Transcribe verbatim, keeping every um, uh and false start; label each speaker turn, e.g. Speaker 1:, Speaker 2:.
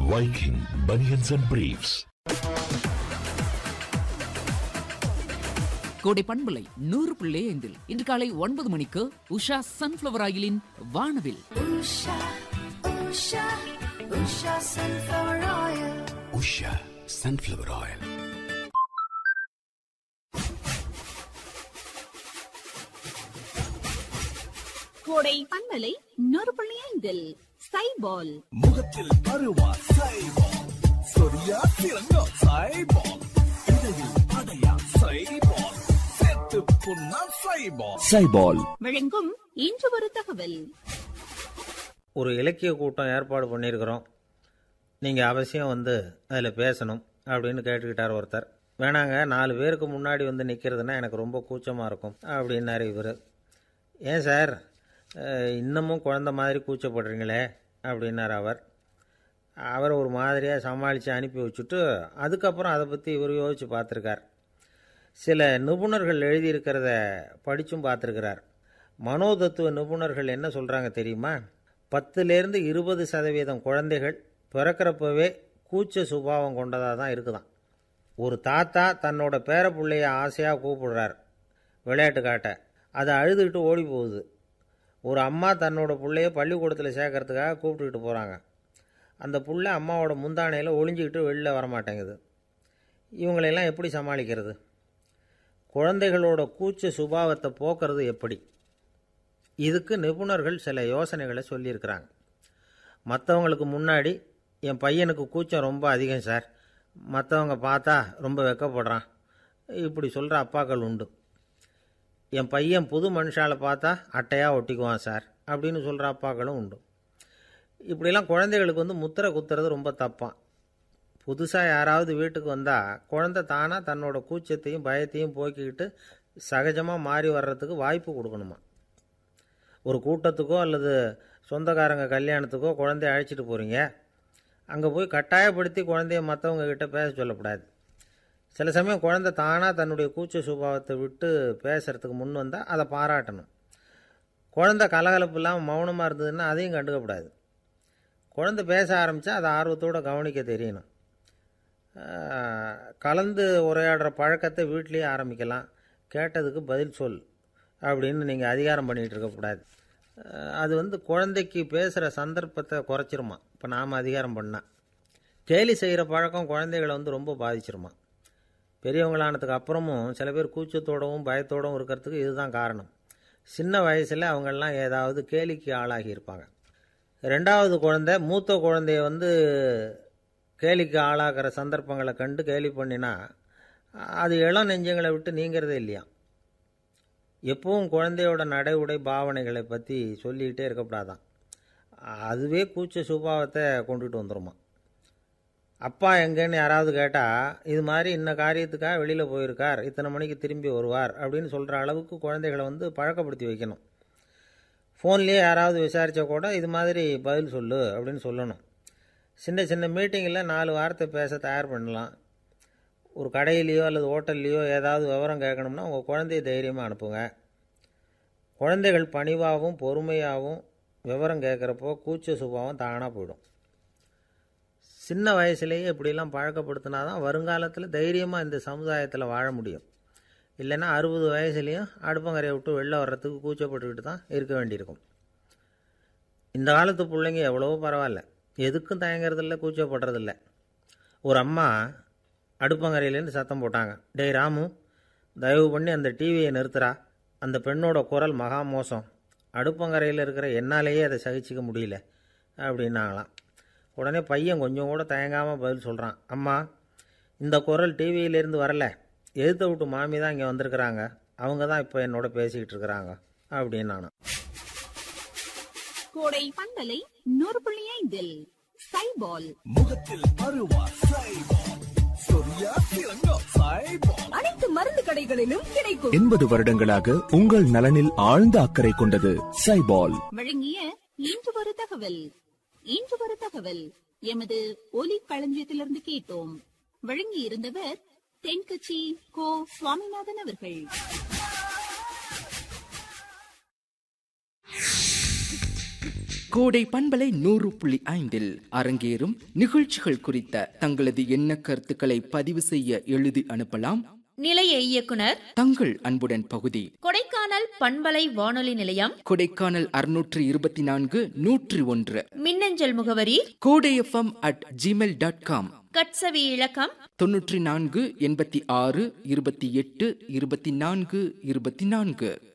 Speaker 1: Viking Bunions and Briefs.
Speaker 2: கோடை பண்பலை நூறு புள்ளி ஐந்தில் இன்று காலை ஒன்பது மணிக்கு உஷா சன்ஃபிளவர் ஆயிலின் வானவில்.
Speaker 3: Usha, Usha, Usha sunflower oil.
Speaker 4: Usha sunflower oil.
Speaker 5: கோடை பண்பலை நூறு புள்ளி ஐந்தில் சைபால்
Speaker 6: முகத்தில் அருவா சைபால், சொரியா திறங்கோ சைபால், இடையில் அடையா சைபால், செத்து புண்ணா சைபால்.
Speaker 7: சைபால்
Speaker 5: வழங்கும் இன்று ஒரு தகவல்.
Speaker 8: ஒரு இலக்கிய கூட்டம் ஏற்பாடு பண்ணியிருக்கிறோம், நீங்கள் அவசியம் வந்து அதில் பேசணும் அப்படின்னு கேட்டுக்கிட்டார் ஒருத்தர். வேணாங்க, நாலு பேருக்கு முன்னாடி வந்து நிற்கிறதுனா எனக்கு ரொம்ப கூச்சமாக இருக்கும் அப்படின்னாரு இவர். ஏன் சார் இன்னமும் குழந்த மாதிரி கூச்சப்படுறீங்களே அப்படின்னார் அவர். அவரை ஒரு மாதிரியாக சமாளித்து அனுப்பி வச்சுட்டு அதுக்கப்புறம் அதை பற்றி இவர் யோசித்து பார்த்துருக்கார். சில நிபுணர்கள் எழுதியிருக்கிறத படித்தும் பார்த்துருக்கிறார். மனோதத்துவ நிபுணர்கள் என்ன சொல்கிறாங்க தெரியுமா? பத்துலேருந்து இருபது சதவீதம் குழந்தைகள் பிறக்கிறப்பவே கூச்ச சுபாவம் கொண்டதாக தான் இருக்குதான். ஒரு தாத்தா தன்னோட பேர பிள்ளைய ஆசையாக கூப்பிடுறார் விளையாட்டு காட்ட, அதை அழுதுகிட்டு ஓடி போகுது. ஒரு அம்மா தன்னோட பிள்ளைய பள்ளிக்கூடத்தில் சேர்க்கறதுக்காக கூப்பிட்டுக்கிட்டு போகிறாங்க. அந்த புள்ள அம்மாவோட முந்தானையில் ஒளிஞ்சிக்கிட்டு வெளில வரமாட்டேங்குது. இவங்களெல்லாம் எப்படி சமாளிக்கிறது? குழந்தைகளோட கூச்ச சுபாவத்தை போக்குறது எப்படி? இதுக்கு நிபுணர்கள் சில யோசனைகளை சொல்லியிருக்கிறாங்க. மற்றவங்களுக்கு முன்னாடி என் பையனுக்கு கூச்சம் ரொம்ப அதிகம் சார், மற்றவங்க பார்த்தா ரொம்ப வெக்கப்படுறான், இப்படி சொல்கிற அப்பாக்கள் உண்டு. என் பையன் புது மனுஷால பார்த்தா அட்டையாக ஒட்டிக்குவான் சார் அப்படின்னு சொல்கிற அப்பாக்களும் உண்டு. இப்படிலாம் குழந்தைகளுக்கு வந்து முத்திரை குத்துறது ரொம்ப தப்பான். புதுசாக யாராவது வீட்டுக்கு வந்தால் குழந்தை தானாக தன்னோட கூச்சத்தையும் பயத்தையும் போக்கிக்கிட்டு சகஜமாக மாறி வர்றதுக்கு வாய்ப்பு கொடுக்கணுமா. ஒரு கூட்டத்துக்கோ அல்லது சொந்தக்காரங்க கல்யாணத்துக்கோ குழந்தைய அழைச்சிட்டு போகிறீங்க, அங்கே போய் கட்டாயப்படுத்தி குழந்தைய மற்றவங்க கிட்ட பேச சொல்லக்கூடாது. சில சமயம் குழந்தை தானாக தன்னுடைய கூச்ச சுபாவத்தை விட்டு பேசுகிறதுக்கு முன் வந்தால் அதை பாராட்டணும். குழந்தை கலகலப்பு இல்லாமல் மௌனமாக இருந்ததுன்னா அதையும் கண்டுக்கக்கூடாது. குழந்தை பேச ஆரம்பித்தா அதை ஆர்வத்தோடு கவனிக்க தெரியணும். கலந்து உரையாடுற பழக்கத்தை வீட்லேயே ஆரம்பிக்கலாம். கேட்டதுக்கு பதில் சொல் அப்படின்னு நீங்கள் அதிகாரம் பண்ணிகிட்டு இருக்கக்கூடாது. அது வந்து குழந்தைக்கு பேசுகிற சந்தர்ப்பத்தை குறைச்சிருமா. இப்போ நாம் அதிகாரம் பண்ணால் கேலி செய்கிற பழக்கம் குழந்தைகளை வந்து ரொம்ப பாதிச்சிருமா. பெரியவங்களானதுக்கு அப்புறமும் சில பேர் கூச்சத்தோடவும் பயத்தோடவும் இருக்கிறதுக்கு இதுதான் காரணம். சின்ன வயசில் அவங்கெல்லாம் ஏதாவது கேலிக்கு ஆளாகி இருப்பாங்க. ரெண்டாவது குழந்தை மூத்த குழந்தைய வந்து கேலிக்கு ஆளாகிற சந்தர்ப்பங்களை கண்டு கேலி பண்ணினா அது இளம் நெஞ்சங்களை விட்டு நீங்கிறதே இல்லையா. எப்பவும் குழந்தையோட நடை உடை பாவனைகளை பற்றி சொல்லிக்கிட்டே இருக்கக்கூடாதான். அதுவே கூச்ச சுபாவத்தை கொண்டுட்டு வந்துடுமா. அப்பா எங்கேன்னு யாராவது கேட்டால் இது மாதிரி இன்ன காரியத்துக்காக வெளியில் போயிருக்கார், இத்தனை மணிக்கு திரும்பி வருவார் அப்படின்னு சொல்கிற அளவுக்கு குழந்தைகளை வந்து பழக்கப்படுத்தி வைக்கணும். ஃபோன்லேயே யாராவது விசாரித்தா கூட இது மாதிரி பதில் சொல்லு அப்படின்னு சொல்லணும். சின்ன சின்ன மீட்டிங்கில் நாலு வார்த்தை பேச தயார் பண்ணலாம். ஒரு கடையிலையோ அல்லது ஹோட்டல்லையோ ஏதாவது விவரம் கேட்கணும்னா உங்கள் குழந்தைய தைரியமாக அனுப்புங்க. குழந்தைகள் பணிவாகவும் பொறுமையாகவும் விவரம் கேட்குறப்போ கூச்ச சுபாவம் தானாக போயிடும். சின்ன வயசுலேயே இப்படிலாம் பழக்கப்படுத்தினா தான் வருங்காலத்தில் தைரியமாக இந்த சமுதாயத்தில் வாழ முடியும். இல்லைன்னா அறுபது வயசுலேயும் அடுப்பங்கரையை விட்டு வெளில வர்றதுக்கு கூச்சப்பட்டுக்கிட்டு தான் இருக்க வேண்டியிருக்கும். இந்த காலத்து பிள்ளைங்க எவ்வளவோ பரவாயில்ல, எதுக்கும் தயங்கிறதில்ல, கூச்சப்படுறதில்ல. ஒரு அம்மா அடுப்பங்கரையிலேருந்து சத்தம் போட்டாங்க, டேய் ராமு, தயவு பண்ணி அந்த டிவியை நிறுத்துறா, அந்த பெண்ணோட குரல் மகா மோசம், அடுப்பங்கரையில் இருக்கிற என்னாலேயே அதை சகிச்சிக்க முடியல அப்படின்னாங்களாம். உடனே பையன் கொஞ்சம் கூட தயங்காமல் பதில் சொல்கிறான், அம்மா இந்த குரல் டிவியிலேருந்து வரல, எதிர்த்த விட்டு மாமி தான் இங்கே வந்திருக்கிறாங்க, அவங்க தான் இப்போ என்னோட பேசிக்கிட்டு இருக்கிறாங்க அப்படின்னு நானும்.
Speaker 5: கோடை பண்பலை நூறு புள்ளி ஐந்தில் சைபால்
Speaker 6: முகத்தில் அருவா சைபால், சொரியா திறங்கோ சைபால்.
Speaker 5: அனைத்து மருந்து கடைகளிலும் கிடைக்கும்.
Speaker 7: எண்பது வருடங்களாக உங்கள் நலனில் ஆழ்ந்த அக்கறை கொண்டது சைபால்.
Speaker 5: வழங்கிய இன்று ஒரு தகவல். இன்று ஒரு தகவல் எமது ஒலி களஞ்சியத்திலிருந்து கேட்டோம். வழங்கி இருந்தவர் தென்கட்சி கோ சுவாமிநாதன் அவர்கள்.
Speaker 9: கோடை பண்பலை நூறு புள்ளி ஐந்தில் அரங்கேறும் நிகழ்ச்சிகள் குறித்த தங்களது எண்ண கருத்துக்களை பதிவு செய்ய எழுதி அனுப்பலாம்.
Speaker 10: நிலைய இயக்குனர்
Speaker 9: தங்கள் அன்புடன் பகுதி,
Speaker 10: கொடைக்கானல் பண்பலை வானொலி நிலையம்,
Speaker 9: கொடைக்கானல் அறுநூற்று இருபத்தி நான்கு நூற்றி ஒன்று.
Speaker 10: மின்னஞ்சல் முகவரி
Speaker 9: கோடை FM at Gmail dot com.
Speaker 10: கட்சவி இலக்கம்
Speaker 9: தொன்னூற்றி நான்கு எண்பத்தி ஆறு இருபத்தி எட்டு இருபத்தி நான்கு இருபத்தி நான்கு.